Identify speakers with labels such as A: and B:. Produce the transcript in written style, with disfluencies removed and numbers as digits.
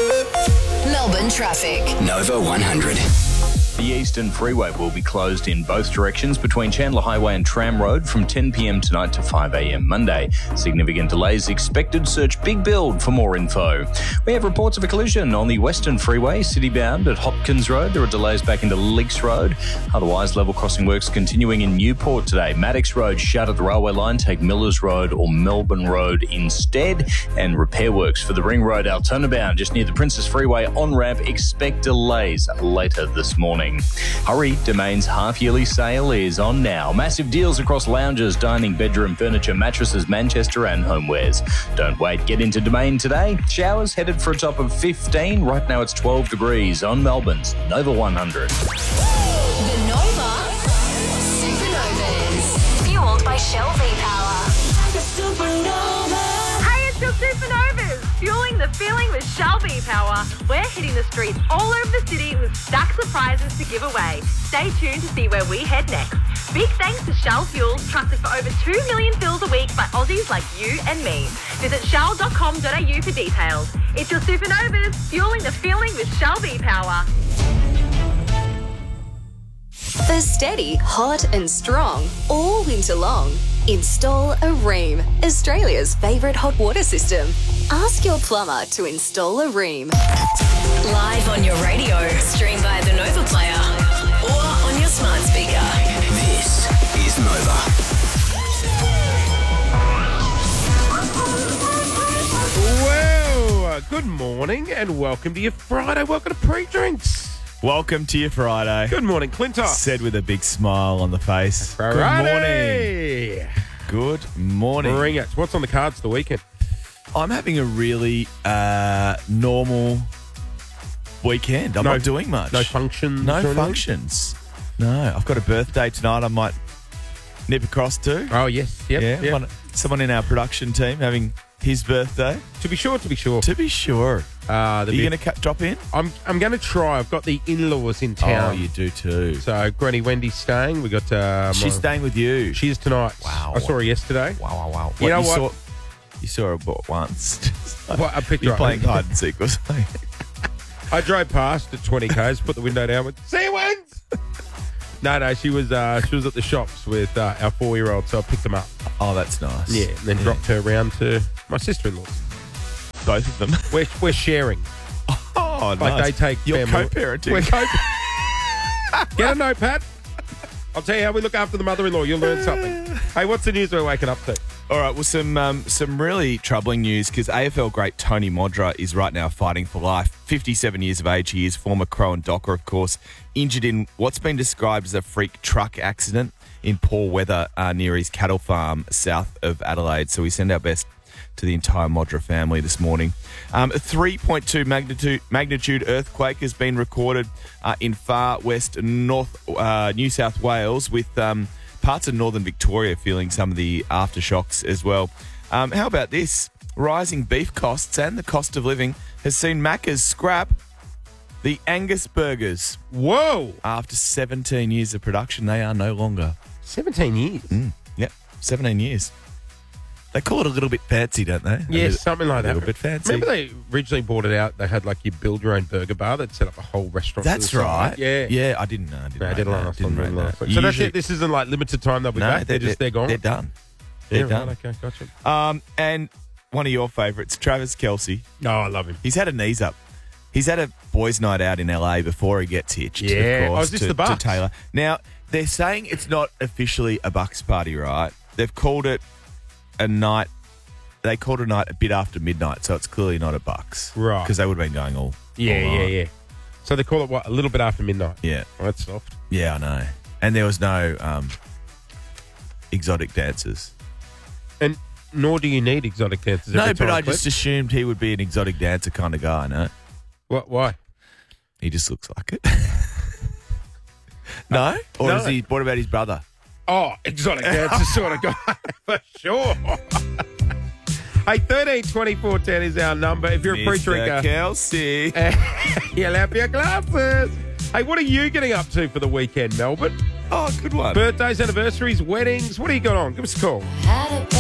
A: Melbourne traffic.
B: Nova 100.
C: The Eastern Freeway will be closed in both directions between Chandler Highway and Tram Road from 10 p.m. tonight to 5 a.m. Monday. Significant delays expected. Search Big Build for more info. We have reports of a collision on the Western Freeway, city-bound at Hopkins Road. There are delays back into Leaks Road. Otherwise, level crossing works continuing in Newport today. Maddox Road shut at the railway line. Take Millers Road or Melbourne Road instead. And repair works for the Ring Road Altona bound just near the Princess Freeway on-ramp. Expect delays later this morning. Hurry, Domain's half-yearly sale is on now. Massive deals across lounges, dining, bedroom furniture, mattresses, Manchester and homewares. Don't wait, get into Domain today. Showers headed for a top of 15. Right now it's 12 degrees on Melbourne's Nova 100.
A: The Nova Supernovas. Fueled by Shell V-Power.
D: Hey, it's your Supernovas, fueling the feeling with Shell V-Power. We're hitting the streets all over the city with stacks of prizes to give away. Stay tuned to see where we head next. Big thanks to Shell Fuels, trusted for over 2 million fills a week by Aussies like you and me. Visit shell.com.au for details. It's your Supernovas, fueling the feeling with Shell V-Power.
A: For steady, hot and strong all winter long, install a Rheem, Australia's favourite hot water system. Ask your plumber to install a Rheem. Live on your radio, stream via the Nova Player or on your smart speaker.
B: This is Nova.
E: Well, good morning and welcome to your Friday. Welcome to Pre-Drinks.
F: Welcome to your Friday.
E: Good morning, Clinton.
F: Said with a big smile on the face.
E: Friday.
F: Good morning.
E: Bring it. What's on the cards the weekend?
F: I'm having a really normal weekend. I'm not doing much.
E: No functions?
F: No
E: or anything?
F: functions. No. I've got a birthday tonight I might nip across to.
E: Oh, yes. Yep.
F: Yeah. Someone in our production team having his birthday.
E: To be sure.
F: To be sure. Are you going to drop in?
E: I'm going to try. I've got the in-laws in town.
F: Oh, you do too.
E: So Granny Wendy's staying. We got.
F: She's staying with you.
E: She is tonight.
F: Wow.
E: I saw her yesterday.
F: Wow.
E: You know what?
F: You saw her about once.
E: What, I picked her
F: You're
E: up.
F: playing hide and seek or something.
E: I drove past at 20 k's, put the window down, went, see you, Wens. No, she was at the shops with our 4-year-old, so I picked them up.
F: Oh, that's nice.
E: Yeah, and then dropped her around to my sister-in-law's.
F: Both of them.
E: We're sharing.
F: Oh,
E: Like
F: nice.
E: they take
F: You're
E: family.
F: co-parenting.
E: We're Get a notepad. I'll tell you how we look after the mother-in-law. You'll learn something. Hey, what's the news we're waking up to?
F: All right, well, some really troubling news because AFL great Tony Modra is right now fighting for life. 57 years of age, he is former Crow and Docker, of course, injured in what's been described as a freak truck accident in poor weather near his cattle farm south of Adelaide. So we send our best to the entire Modra family this morning. A 3.2 magnitude earthquake has been recorded in far west north New South Wales with parts of northern Victoria feeling some of the aftershocks as well. How about this? Rising beef costs and the cost of living has seen Macca's scrap the Angus burgers.
E: Whoa!
F: After 17 years of production, they are no longer.
E: 17 years?
F: Yep, 17 years. They call it a little bit fancy, don't they?
E: Yes, something like that.
F: A little bit fancy.
E: Remember they originally bought it out, they had like you build your own burger bar that set up a whole restaurant.
F: That's
E: to the side.
F: right.
E: Yeah.
F: Yeah, I didn't know.
E: I did last
F: Didn't
E: time.
F: rate that.
E: So that's it. This isn't like limited time they'll be back. They're gone.
F: They're done.
E: Yeah,
F: They're done.
E: right, okay, gotcha.
F: And one of your favourites, Travis Kelce.
E: Oh, I love him.
F: He's had a knees up. He's had a boys' night out in LA before he gets hitched.
E: Yeah.
F: Of course,
E: Oh, is this the Bucks?
F: to Taylor. Now, they're saying it's not officially a Bucks party, right? They've called it a night. They called it a night a bit after midnight, so it's clearly not a Bucks.
E: Right.
F: Because they would have been going all
E: Yeah.
F: night.
E: So they call it what? A little bit after midnight.
F: Yeah.
E: Oh, that's soft.
F: Yeah, I know. And there was no exotic dancers.
E: And nor do you need exotic dancers.
F: No,
E: every
F: but
E: time,
F: I
E: Cliff.
F: just assumed he would be an exotic dancer kind of guy, no?
E: What? Why?
F: He just looks like it. No? Or
E: no.
F: is he? What about his brother?
E: Oh, exotic dancer sort of guy, for sure. Hey, 13 24 10 is our number. If you're a pre-drinker,
F: Kelsey.
E: you'll have your glasses. Hey, what are you getting up to for the weekend, Melbourne?
F: Oh, good one.
E: Birthdays, anniversaries, weddings. What do you got on? Give us a call.